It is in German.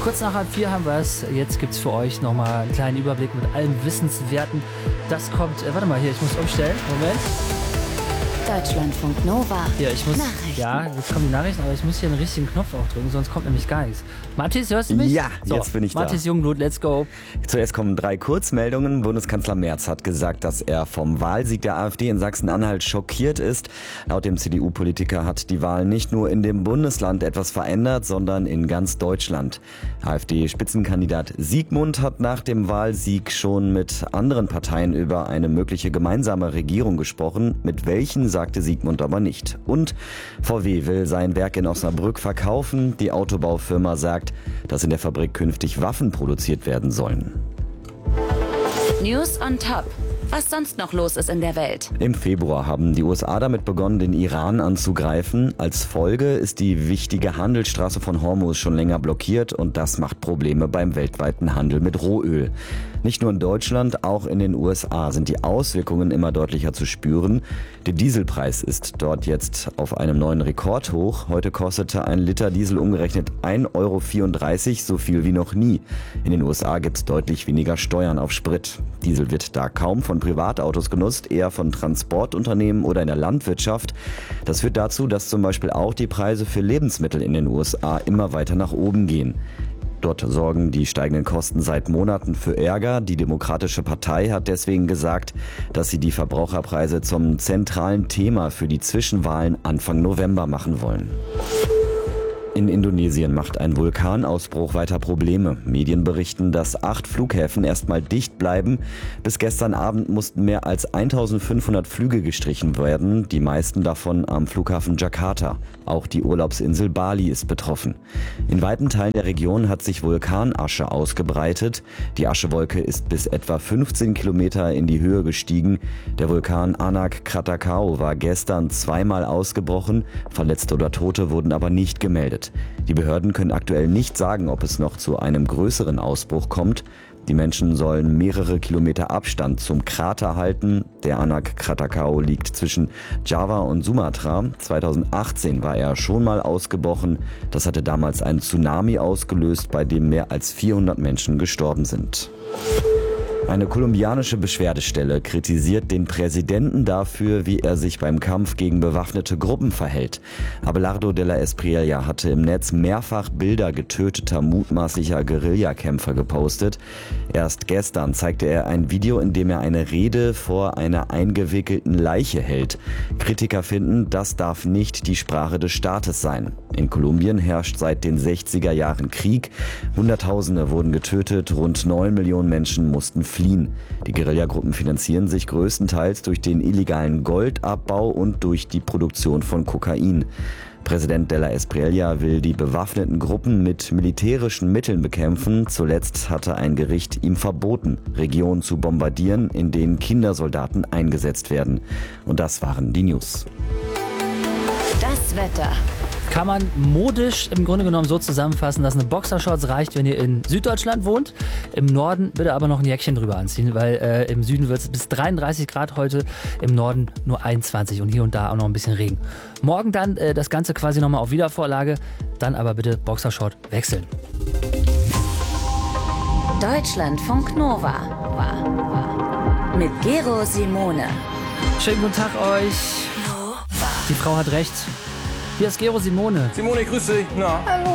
Kurz nach 3:30 haben wir es. Jetzt gibt es für euch nochmal einen kleinen Überblick mit allen Wissenswerten. Das kommt, warte mal hier, ich muss umstellen. Moment. Deutschlandfunk Nova. Ja, ich muss, Nachrichten. ja, jetzt kommen die Nachrichten, aber ich muss hier einen richtigen Knopf auch drücken, sonst kommt nämlich gar nichts. Mathis, hörst du mich? Ja, jetzt bin ich da. Mathis Jungblut, let's go. Zuerst kommen 3 Kurzmeldungen. Bundeskanzler Merz hat gesagt, dass er vom Wahlsieg der AfD in Sachsen-Anhalt schockiert ist. Laut dem CDU-Politiker hat die Wahl nicht nur in dem Bundesland etwas verändert, sondern in ganz Deutschland. AfD-Spitzenkandidat Siegmund hat nach dem Wahlsieg schon mit anderen Parteien über eine mögliche gemeinsame Regierung gesprochen. Mit welchen sagte Siegmund aber nicht. Und VW will sein Werk in Osnabrück verkaufen. Die Autobaufirma sagt, dass in der Fabrik künftig Waffen produziert werden sollen. News on top. Was sonst noch los ist in der Welt. Im Februar haben die USA damit begonnen, den Iran anzugreifen. Als Folge ist die wichtige Handelsstraße von Hormuz schon länger blockiert und das macht Probleme beim weltweiten Handel mit Rohöl. Nicht nur in Deutschland, auch in den USA sind die Auswirkungen immer deutlicher zu spüren. Der Dieselpreis ist dort jetzt auf einem neuen Rekordhoch. Heute kostete ein Liter Diesel umgerechnet 1,34 €, so viel wie noch nie. In den USA gibt es deutlich weniger Steuern auf Sprit. Diesel wird da kaum von Privatautos genutzt, eher von Transportunternehmen oder in der Landwirtschaft. Das führt dazu, dass zum Beispiel auch die Preise für Lebensmittel in den USA immer weiter nach oben gehen. Dort sorgen die steigenden Kosten seit Monaten für Ärger. Die Demokratische Partei hat deswegen gesagt, dass sie die Verbraucherpreise zum zentralen Thema für die Zwischenwahlen Anfang November machen wollen. In Indonesien macht ein Vulkanausbruch weiter Probleme. Medien berichten, dass 8 Flughäfen erstmal dicht bleiben. Bis gestern Abend mussten mehr als 1500 Flüge gestrichen werden, die meisten davon am Flughafen Jakarta. Auch die Urlaubsinsel Bali ist betroffen. In weiten Teilen der Region hat sich Vulkanasche ausgebreitet. Die Aschewolke ist bis etwa 15 Kilometer in die Höhe gestiegen. Der Vulkan Anak Krakatau war gestern zweimal ausgebrochen. Verletzte oder Tote wurden aber nicht gemeldet. Die Behörden können aktuell nicht sagen, ob es noch zu einem größeren Ausbruch kommt. Die Menschen sollen mehrere Kilometer Abstand zum Krater halten. Der Anak Krakatau liegt zwischen Java und Sumatra. 2018 war er schon mal ausgebrochen. Das hatte damals einen Tsunami ausgelöst, bei dem mehr als 400 Menschen gestorben sind. Eine kolumbianische Beschwerdestelle kritisiert den Präsidenten dafür, wie er sich beim Kampf gegen bewaffnete Gruppen verhält. Abelardo de la Espriella hatte im Netz mehrfach Bilder getöteter mutmaßlicher Guerillakämpfer gepostet. Erst gestern zeigte er ein Video, in dem er eine Rede vor einer eingewickelten Leiche hält. Kritiker finden, das darf nicht die Sprache des Staates sein. In Kolumbien herrscht seit den 60er Jahren Krieg. Hunderttausende wurden getötet, rund 9 Millionen Menschen mussten fliehen. Die Guerillagruppen finanzieren sich größtenteils durch den illegalen Goldabbau und durch die Produktion von Kokain. Präsident de la Espriella will die bewaffneten Gruppen mit militärischen Mitteln bekämpfen. Zuletzt hatte ein Gericht ihm verboten, Regionen zu bombardieren, in denen Kindersoldaten eingesetzt werden. Und das waren die News. Das Wetter. Kann man modisch im Grunde genommen so zusammenfassen, dass eine Boxershorts reicht, wenn ihr in Süddeutschland wohnt. Im Norden bitte aber noch ein Jäckchen drüber anziehen, weil im Süden wird es bis 33 Grad heute, im Norden nur 21 und hier und da auch noch ein bisschen Regen. Morgen dann das Ganze quasi nochmal auf Wiedervorlage, dann aber bitte Boxershort wechseln. Deutschlandfunk Nova. Mit Gero Simone. Schönen guten Tag euch. Die Frau hat recht. Hier ist Gero Simone. Simone, grüß dich. Na? Hallo.